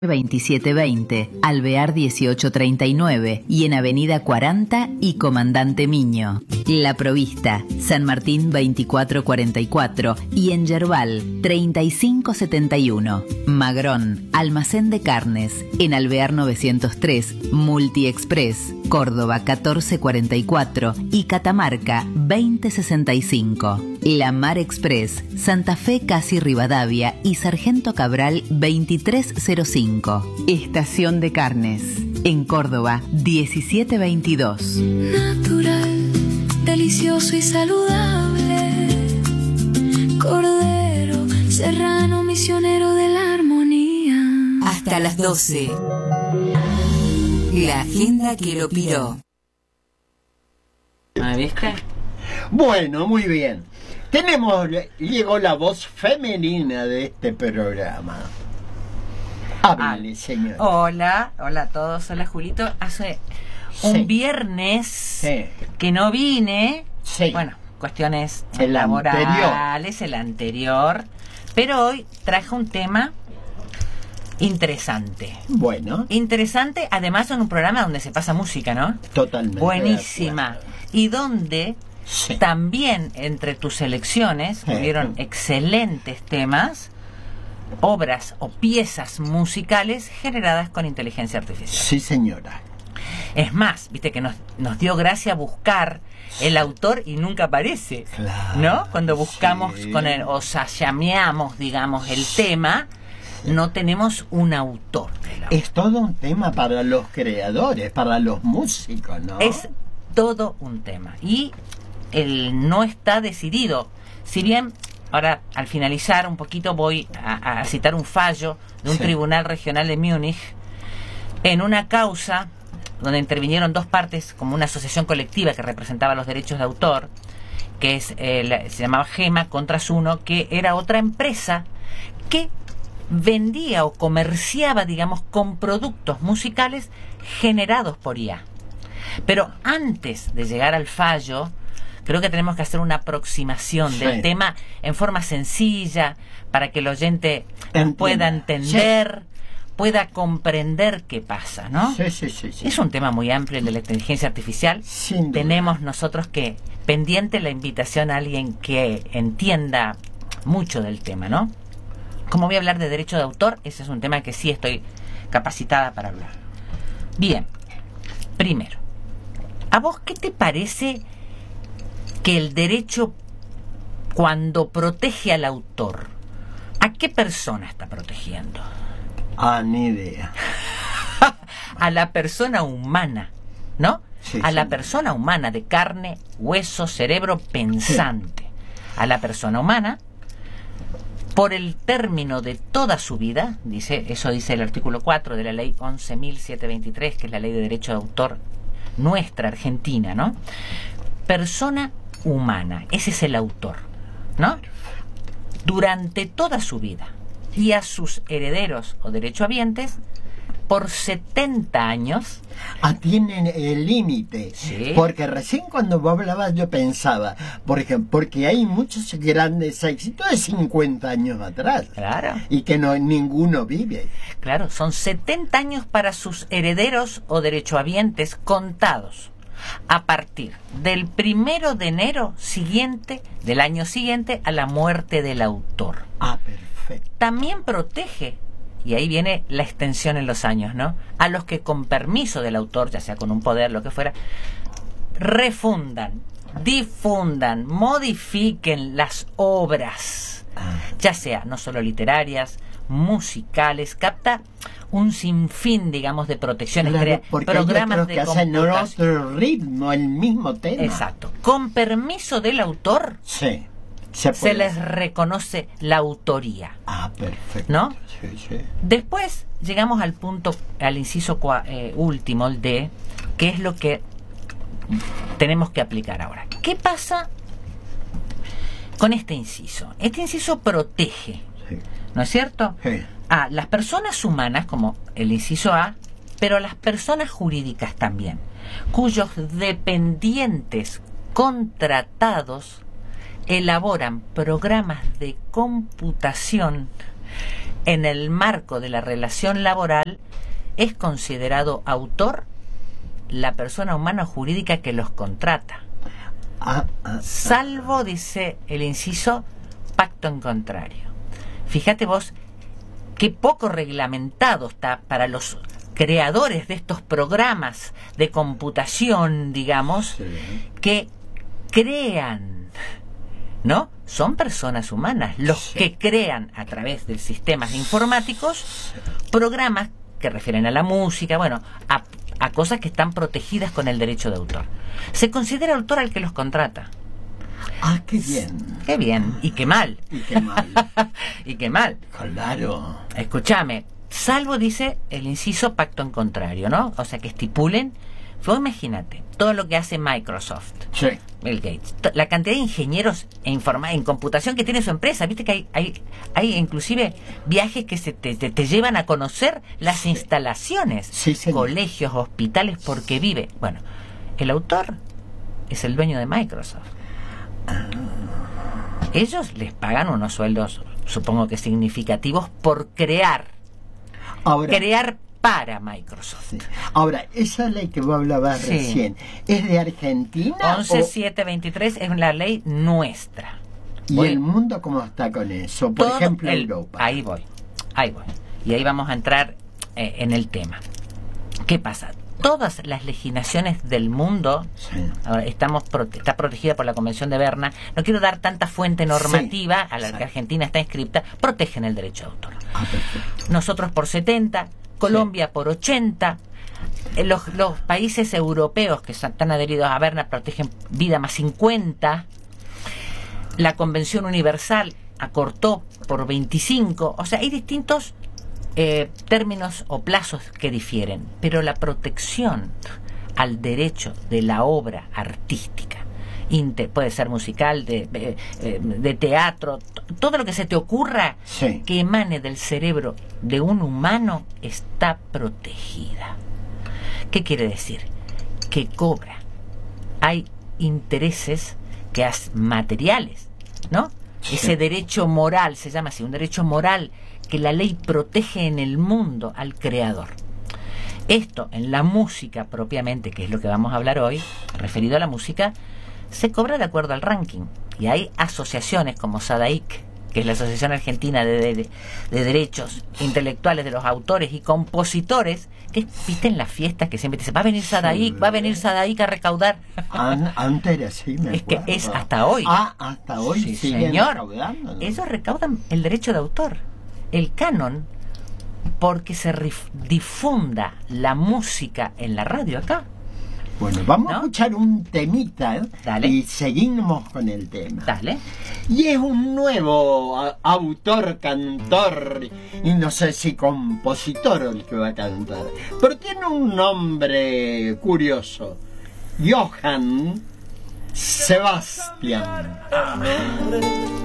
2720, Alvear 1839 y en Avenida 40 y Comandante Miño. La Provista, San Martín 2444 y en Yerbal 3571. Magrón, Almacén de Carnes, en Alvear 903, Multi Express, Córdoba 1444 y Catamarca 2065. La Mar Express, Santa Fe Casi Rivadavia y Sargento Cabral 2305. Estación de Carnes, en Córdoba 1722. Natural, delicioso y saludable. Cordero, serrano, misionero de la armonía. Hasta las 12. La agenda que lo piró. ¿Me viste? Bueno, muy bien. Llegó la voz femenina de este programa. Háblale, señor. Hola a todos. Hola, Julito. Hace un viernes que no vine. Bueno, cuestiones laborales, el anterior. Pero hoy traje un tema interesante. Bueno. Interesante, además en un programa donde se pasa música, ¿no? Totalmente. Buenísima. Y donde también entre tus selecciones hubieron excelentes temas, obras o piezas musicales generadas con inteligencia artificial. Sí, señora. Es más, viste que nos dio gracia buscar el autor y nunca aparece, ¿no? Cuando buscamos o llameamos, digamos, el tema, no tenemos un autor. Es todo un tema para los creadores, para los músicos, ¿no? Es todo un tema. Y no está decidido. Si bien, ahora al finalizar un poquito voy a citar un fallo de un tribunal regional de Múnich en una causa donde intervinieron dos partes como una asociación colectiva que representaba los derechos de autor, que se llamaba GEMA contra Suno, que era otra empresa que vendía o comerciaba, digamos, con productos musicales generados por IA. Pero antes de llegar al fallo, creo que tenemos que hacer una aproximación del tema en forma sencilla para que el oyente pueda entender, pueda comprender qué pasa, ¿no? Sí. Es un tema muy amplio el de la inteligencia artificial. Tenemos nosotros que pendiente la invitación a alguien que entienda mucho del tema, ¿no? Como voy a hablar de derecho de autor, ese es un tema que sí estoy capacitada para hablar. Bien, primero, ¿a vos qué te parece que el derecho, cuando protege al autor, a qué persona está protegiendo? Ni idea. A la persona humana, ¿no? A la persona humana de carne, hueso, cerebro, pensante. A la persona humana, por el término de toda su vida, eso dice el artículo 4 de la ley 11.723, que es la ley de derecho de autor nuestra, argentina, ¿no? Persona humana, ese es el autor, ¿no? Durante toda su vida, y a sus herederos o derechohabientes por 70 años. Tienen el límite. Porque recién cuando vos hablabas yo pensaba, por ejemplo, porque hay muchos grandes éxitos de 50 años atrás. Claro. Y que ninguno vive. Claro, son 70 años para sus herederos o derechohabientes contados a partir del 1 de enero del año siguiente a la muerte del autor. Perfecto. También protege, y ahí viene la extensión en los años, ¿no?, a los que con permiso del autor, ya sea con un poder, lo que fuera, refundan, difundan, modifiquen las obras, ya sea no solo literarias, musicales, capta un sinfín, digamos, de protecciones, programas de computación. Hacen otro ritmo, el mismo tema. Exacto. Con permiso del autor, se les reconoce la autoría. Perfecto. ¿No? Sí. Después llegamos al inciso último, el D, que es lo que tenemos que aplicar ahora. ¿Qué pasa con este inciso? Este inciso protege, ¿no es cierto?, a las personas humanas, como el inciso A, pero a las personas jurídicas también, cuyos dependientes contratados elaboran programas de computación en el marco de la relación laboral, es considerado autor la persona humana o jurídica que los contrata. Salvo, dice el inciso, pacto en contrario. Fíjate vos qué poco reglamentado está para los creadores de estos programas de computación, digamos, que crean, ¿no? Son personas humanas los que crean a través de sistemas informáticos programas que refieren a la música, bueno, a cosas que están protegidas con el derecho de autor. Se considera autor al que los contrata. Ah, qué bien. Qué bien, y qué mal. Y qué mal. Y qué mal. Claro. Escúchame, salvo, dice el inciso, pacto en contrario, ¿no? O sea, que estipulen. Vos imagínate, todo lo que hace Microsoft, Sí. Bill Gates, la cantidad de ingenieros en computación que tiene su empresa. Viste que hay inclusive viajes que te llevan a conocer las instalaciones, Sí, señor. colegios, hospitales, porque vive. Bueno, el autor es el dueño de Microsoft. Ellos les pagan unos sueldos, supongo que significativos, por crear para Microsoft. Sí. Ahora, esa ley que vos hablabas recién, ¿es de Argentina? 11723 es la ley nuestra. ¿Y el mundo cómo está con eso? Por ejemplo, Europa. Ahí voy. Y ahí vamos a entrar en el tema. ¿Qué pasa? Todas las legislaciones del mundo, ahora está protegida por la Convención de Berna. No quiero dar tanta fuente normativa a la que Argentina está inscripta, protegen el derecho de autor. Nosotros por 70, Colombia por 80, los países europeos que están adheridos a Berna protegen vida más 50, la Convención Universal acortó por 25, o sea, hay distintos términos o plazos que difieren, pero la protección al derecho de la obra artística, puede ser musical, de teatro, todo lo que se te ocurra que emane del cerebro de un humano está protegida. ¿Qué quiere decir? Que cobra. Hay intereses materiales, ¿no? Ese derecho moral, se llama así, un derecho moral que la ley protege en el mundo al creador. Esto en la música propiamente, que es lo que vamos a hablar hoy, referido a la música, se cobra de acuerdo al ranking. Y hay asociaciones como SADAIC, que es la Asociación Argentina de Derechos Intelectuales de los Autores y Compositores, que viste en las fiestas que siempre te dicen, va a venir SADAIC a recaudar. Antes era así, me acuerdo. Que es hasta hoy. Hasta hoy sí, siguen señor. recaudando, ¿no? Ellos recaudan el derecho de autor, el canon, porque se difunda la música en la radio acá. Bueno, vamos a escuchar un temita y seguimos con el tema. Dale. Y es un nuevo autor, cantor, y no sé si compositor el que va a cantar, pero tiene un nombre curioso: Johann Sebastian.